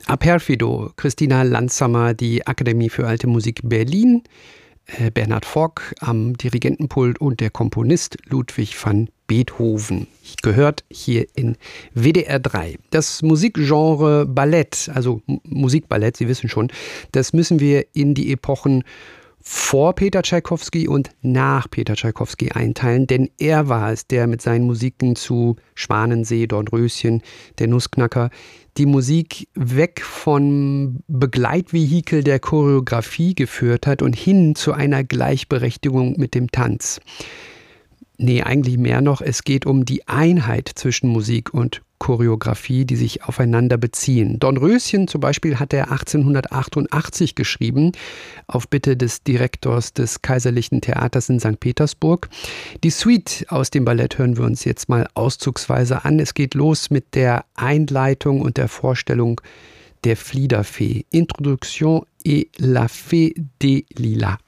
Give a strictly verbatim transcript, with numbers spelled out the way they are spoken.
A Perfido, Christina Landsamer, die Akademie für Alte Musik Berlin, äh, Bernhard Fock am Dirigentenpult und der Komponist Ludwig van Beethoven. Gehört hier in W D R drei. Das Musikgenre Ballett, also M- Musikballett, Sie wissen schon, das müssen wir in die Epochen vor Peter Tschaikowski und nach Peter Tschaikowski einteilen, denn er war es, der mit seinen Musiken zu Schwanensee, Dornröschen, der Nussknacker, die Musik weg vom Begleitvehikel der Choreografie geführt hat und hin zu einer Gleichberechtigung mit dem Tanz. Nee, eigentlich mehr noch, es geht um die Einheit zwischen Musik und Choreografie, die sich aufeinander beziehen. Dornröschen zum Beispiel hat er achtzehnhundertachtundachtzig geschrieben, auf Bitte des Direktors des Kaiserlichen Theaters in Sankt Petersburg. Die Suite aus dem Ballett hören wir uns jetzt mal auszugsweise an. Es geht los mit der Einleitung und der Vorstellung der Fliederfee. Introduction et la Fée des Lilas.